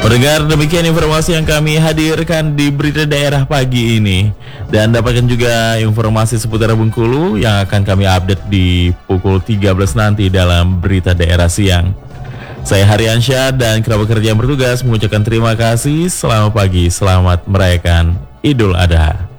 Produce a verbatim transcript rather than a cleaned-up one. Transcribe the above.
Pendengar, demikian informasi yang kami hadirkan di Berita Daerah pagi ini. Dan dapatkan juga informasi seputar Bengkulu yang akan kami update di pukul tiga belas nanti dalam Berita Daerah siang. Saya Haryansyah dan kerabat kerja yang bertugas mengucapkan terima kasih. Selamat pagi, selamat merayakan Idul Adha.